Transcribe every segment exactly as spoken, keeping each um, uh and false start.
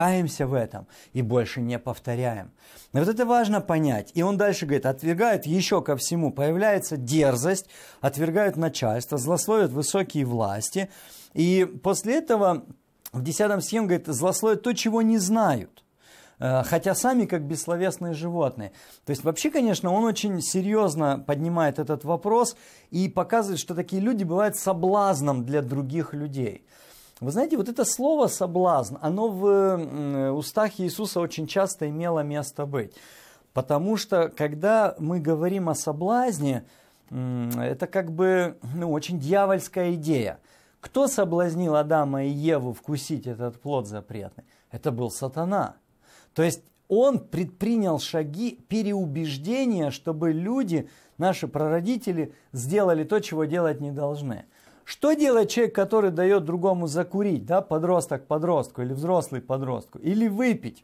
каемся в этом и больше не повторяем. И вот это важно понять. И он дальше говорит, отвергают еще ко всему, появляется дерзость, отвергают начальство, злословят высокие власти. И после этого в десятом стихе он говорит, злословят то, чего не знают. Хотя сами как бессловесные животные. То есть вообще, конечно, он очень серьезно поднимает этот вопрос и показывает, что такие люди бывают соблазном для других людей. Вы знаете, вот это слово «соблазн», оно в устах Иисуса очень часто имело место быть. Потому что, когда мы говорим о соблазне, это как бы ну, очень дьявольская идея. Кто соблазнил Адама и Еву вкусить этот плод запретный? Это был сатана. То есть он предпринял шаги переубеждения, чтобы люди, наши прародители, сделали то, чего делать не должны. Что делает человек, который дает другому закурить, да, подросток подростку или взрослый подростку, или выпить,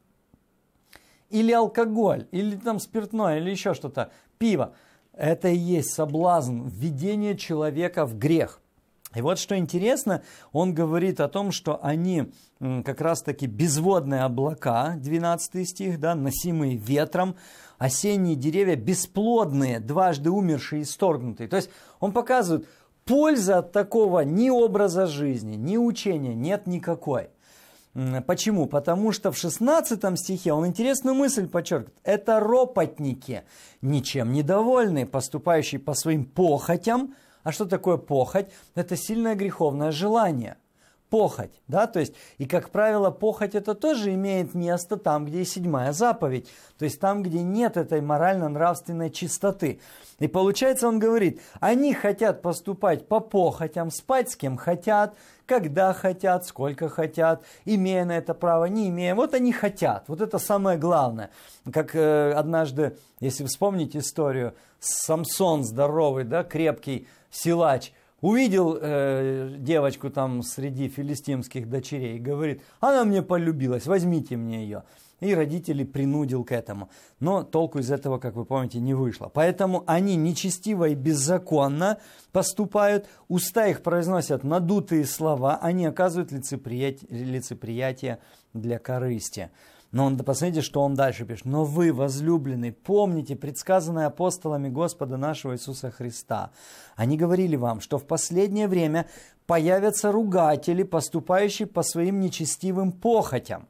или алкоголь, или там спиртное, или еще что-то, пиво? Это и есть соблазн, введение человека в грех. И вот что интересно, он говорит о том, что они как раз-таки безводные облака, двенадцатый стих, да, носимые ветром, осенние деревья бесплодные, дважды умершие и исторгнутые. То есть он показывает, пользы от такого ни образа жизни, ни учения нет никакой. Почему? Потому что в шестнадцатом стихе он интересную мысль подчеркивает. Это ропотники, ничем недовольные, поступающие по своим похотям. А что такое похоть? Это сильное греховное желание. Похоть, да, то есть, и как правило, похоть это тоже имеет место там, где и седьмая заповедь, то есть там, где нет этой морально-нравственной чистоты. И получается, он говорит, они хотят поступать по похотям, спать с кем хотят, когда хотят, сколько хотят, имея на это право, не имея. Вот они хотят, вот это самое главное. Как э, однажды, если вспомнить историю, Самсон здоровый, да, крепкий силач, увидел э, девочку там среди филистимских дочерей и говорит, она мне полюбилась, возьмите мне ее. И родители принудил к этому. Но толку из этого, как вы помните, не вышло. Поэтому они нечестиво и беззаконно поступают, уста их произносят надутые слова, они оказывают лицеприятие, лицеприятие для корысти. Но он, посмотрите, что он дальше пишет. «Но вы, возлюбленные, помните предсказанное апостолами Господа нашего Иисуса Христа. Они говорили вам, что в последнее время появятся ругатели, поступающие по своим нечестивым похотям».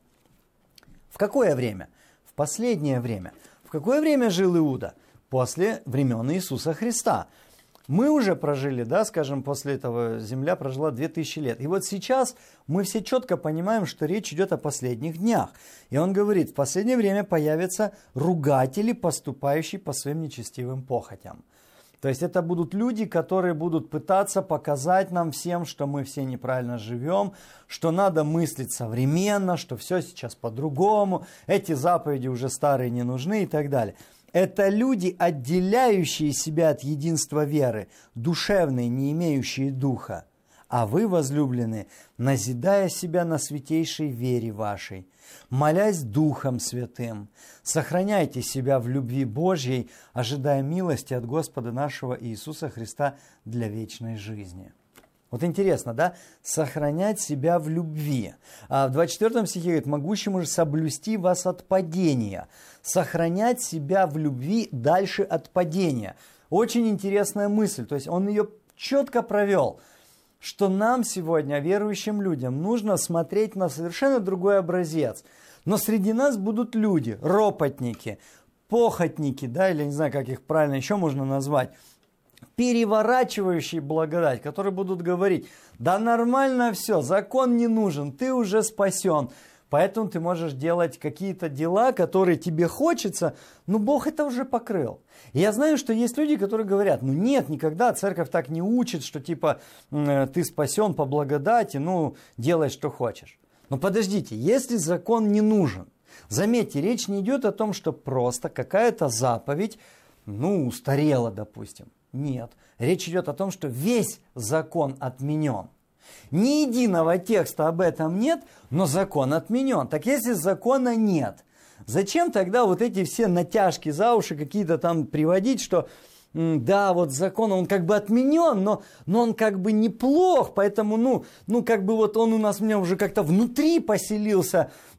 В какое время? В последнее время. В какое время жил Иуда? После времен Иисуса Христа. Мы уже прожили, да, скажем, после этого земля прожила две тысячи лет. И вот сейчас мы все четко понимаем, что речь идет о последних днях. И он говорит, в последнее время появятся ругатели, поступающие по своим нечестивым похотям. То есть это будут люди, которые будут пытаться показать нам всем, что мы все неправильно живем, что надо мыслить современно, что все сейчас по-другому, эти заповеди уже старые не нужны и так далее. Это люди, отделяющие себя от единства веры, душевные, не имеющие духа. А вы, возлюбленные, назидая себя на святейшей вере вашей, молясь Духом Святым, сохраняйте себя в любви Божьей, ожидая милости от Господа нашего Иисуса Христа для вечной жизни. Вот интересно, да? Сохранять себя в любви. А в двадцать четвёртом стихе говорит, могущему же соблюсти вас от падения. Сохранять себя в любви дальше от падения. Очень интересная мысль. То есть он ее четко провел, что нам сегодня, верующим людям, нужно смотреть на совершенно другой образец. Но среди нас будут люди, ропотники, похотники, да, или не знаю, как их правильно еще можно назвать, переворачивающие благодать, которые будут говорить, да нормально все, закон не нужен, ты уже спасен. Поэтому ты можешь делать какие-то дела, которые тебе хочется, но Бог это уже покрыл. И я знаю, что есть люди, которые говорят, ну нет, никогда церковь так не учит, что типа ты спасен по благодати, ну делай, что хочешь. Но подождите, если закон не нужен, заметьте, речь не идет о том, что просто какая-то заповедь, ну, устарела, допустим. Нет, речь идет о том, что весь закон отменен. Ни единого текста об этом нет, но закон отменен. Так если закона нет, зачем тогда вот эти все натяжки за уши какие-то там приводить, что да, вот закон, он как бы отменен, но, но он как бы неплох, поэтому, ну, ну, как бы вот он у нас у меня уже как-то внутри поселился,